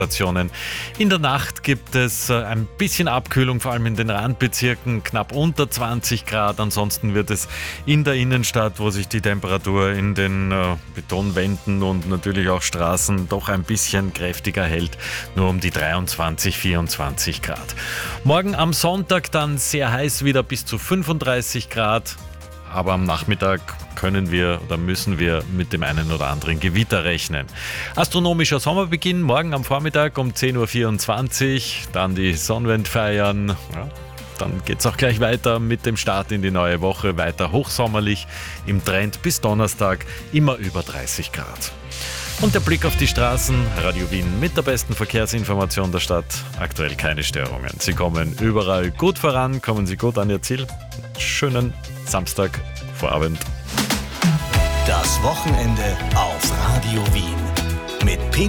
In der Nacht gibt es ein bisschen Abkühlung, vor allem in den Randbezirken, knapp unter 20 Grad. Ansonsten wird es in der Innenstadt, wo sich die Temperatur in den Betonwänden und natürlich auch Straßen doch ein bisschen kräftiger hält, nur um die 23, 24 Grad. Morgen am Sonntag dann sehr heiß wieder, bis zu 35 Grad. Aber am Nachmittag können wir oder müssen wir mit dem einen oder anderen Gewitter rechnen. Astronomischer Sommerbeginn morgen am Vormittag um 10.24 Uhr, dann die Sonnenwendfeiern. Ja, dann geht es auch gleich weiter mit dem Start in die neue Woche, weiter hochsommerlich im Trend bis Donnerstag immer über 30 Grad. Und der Blick auf die Straßen, Radio Wien mit der besten Verkehrsinformation der Stadt. Aktuell keine Störungen. Sie kommen überall gut voran, kommen Sie gut an Ihr Ziel. Schönen Samstagvorabend. Das Wochenende auf Radio Wien mit Peter